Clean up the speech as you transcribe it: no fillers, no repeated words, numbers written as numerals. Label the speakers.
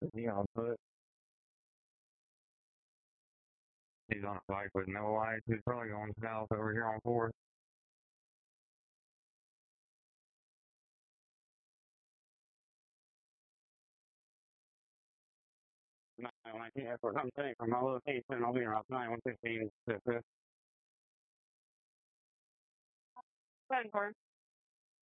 Speaker 1: He on foot. He's on a bike with no lights. He's probably going south over here on 4th. No, I can't. That's what I'm saying. From my location, I'll be around 9:15 to 5th. 10 car.